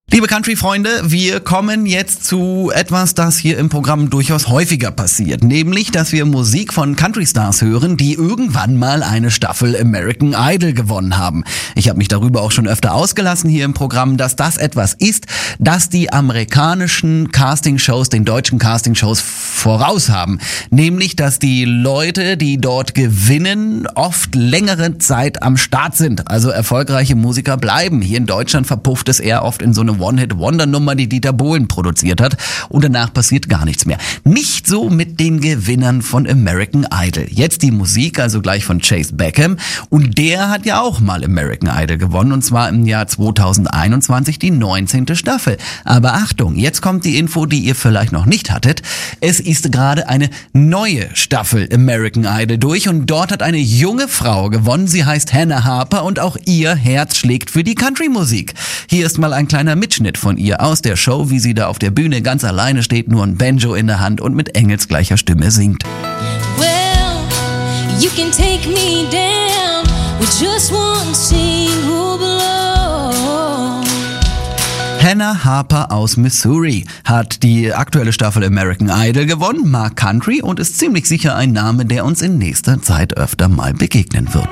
Liebe Country-Freunde, wir kommen jetzt zu etwas, das hier im Programm durchaus häufiger passiert. Nämlich, dass wir Musik von Country-Stars hören, die irgendwann mal eine Staffel American Idol gewonnen haben. Ich habe mich darüber auch schon öfter ausgelassen hier im Programm, dass das etwas ist, das die amerikanischen Castingshows den deutschen Castingshows voraus haben. Nämlich, dass die Leute, die dort gewinnen, oft längere Zeit am Start sind. Also erfolgreiche Musiker bleiben. Hier in Deutschland verpufft es eher oft in so eine One-Hit-Wonder-Nummer, die Dieter Bohlen produziert hat, und danach passiert gar nichts mehr. Nicht so mit den Gewinnern von American Idol. Jetzt die Musik, also gleich von Chase Beckham, und der hat ja auch mal American Idol gewonnen, und zwar im Jahr 2021 die 19. Staffel. Aber Achtung, jetzt kommt die Info, die ihr vielleicht noch nicht hattet. Es ist gerade eine neue Staffel American Idol durch, und dort hat eine junge Frau gewonnen. Sie heißt Hannah Harper, und auch ihr Herz schlägt für die Country-Musik. Hier ist mal ein kleiner Mitschnitt von ihr aus der Show, wie sie da auf der Bühne ganz alleine steht, nur ein Banjo in der Hand und mit engelsgleicher Stimme singt. Well, you can take me down with just one single blow. Hannah Harper aus Missouri hat die aktuelle Staffel American Idol gewonnen, mag Country und ist ziemlich sicher ein Name, der uns in nächster Zeit öfter mal begegnen wird.